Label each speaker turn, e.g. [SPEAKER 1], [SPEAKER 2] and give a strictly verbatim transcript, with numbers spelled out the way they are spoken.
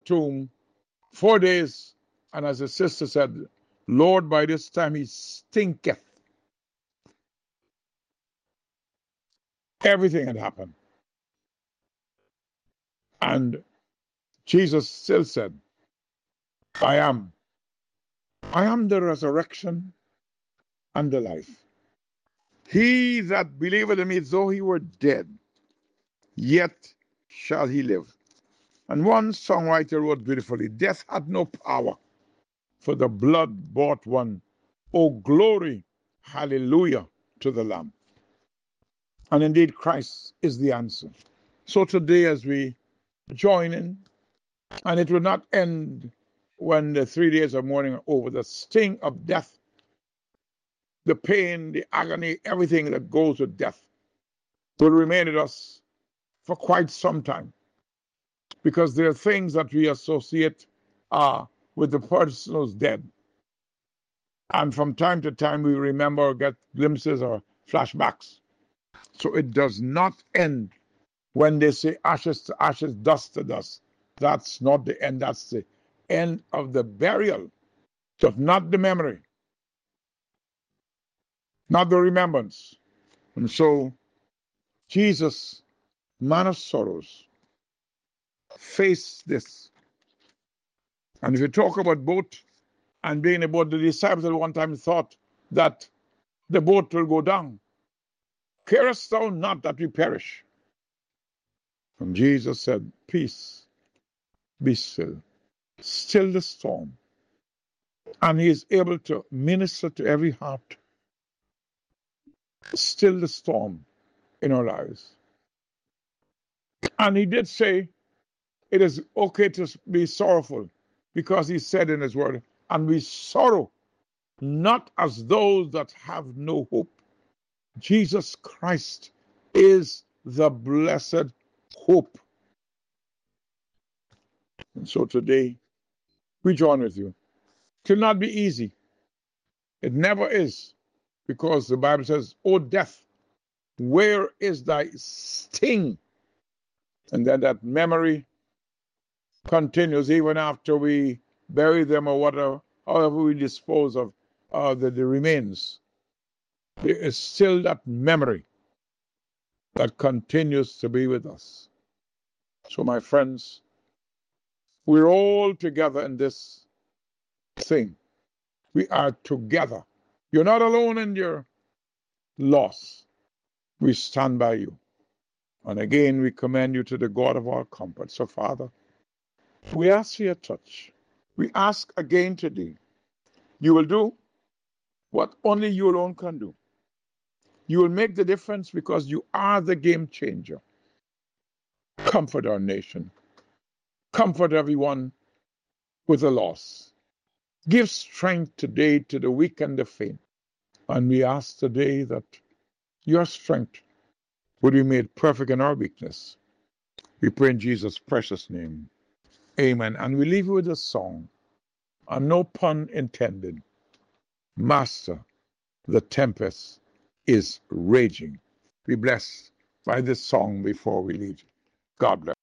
[SPEAKER 1] tomb four days, and as the sister said, Lord, by this time he stinketh. Everything had happened. And Jesus still said, I am. I am the resurrection and the life. He that believeth in me, though he were dead, yet shall he live. And one songwriter wrote beautifully, death had no power, for the blood bought one. Oh, glory, hallelujah to the Lamb. And indeed, Christ is the answer. So today, as we join in, and it will not end when the three days of mourning are over, the sting of death, the pain, the agony, everything that goes with death will remain with us for quite some time, because there are things that we associate uh, with the person who's dead. And from time to time, we remember or get glimpses or flashbacks. So it does not end when they say ashes to ashes, dust to dust. That's not the end. That's the end of the burial, but not the memory, not the remembrance. And so Jesus, man of sorrows, faced this. And if you talk about boat and being aboard, the disciples at one time thought that the boat will go down. Carest thou not that we perish? And Jesus said, peace, be still. Still the storm. And he is able to minister to every heart. Still the storm in our lives. And he did say it is okay to be sorrowful, because he said in his word, and we sorrow not as those that have no hope. Jesus Christ is the blessed hope. And so today, we join with you. It will not be easy. It never is, because the Bible says, O death, where is thy sting? And then that memory continues even after we bury them or whatever, however we dispose of uh, the, the remains. There is still that memory that continues to be with us. So, my friends, we're all together in this thing. We are together. You're not alone in your loss. We stand by you. And again, we commend you to the God of our comfort. So, Father, we ask for your touch. We ask again today, you will do what only you alone can do. You will make the difference because you are the game changer. Comfort our nation. Comfort everyone with a loss. Give strength today to the weak and the faint. And we ask today that your strength would be made perfect in our weakness. We pray in Jesus' precious name. Amen. And we leave you with a song, and no pun intended. Master, the tempest is raging. Be blessed by this song before we leave. God bless.